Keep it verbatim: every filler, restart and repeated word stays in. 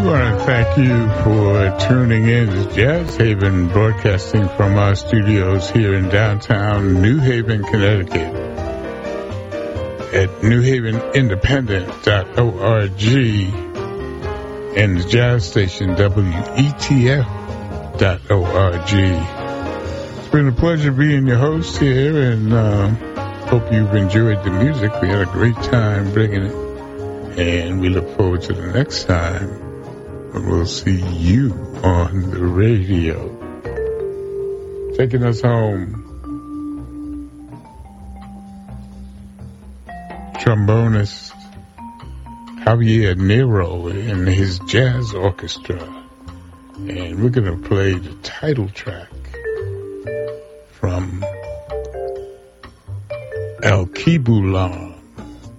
want to thank you for tuning in to Jazz Haven, broadcasting from our studios here in downtown New Haven, Connecticut at new haven independent dot org and the jazz station W E T F dot org. It's been a pleasure being your host here, and uh, hope you've enjoyed the music. We had a great time bringing it, and we look forward to the next time when we'll see you on the radio. Taking us home, trombonist Javier Nero and his jazz orchestra, and we're going to play the title track from El Kibulan.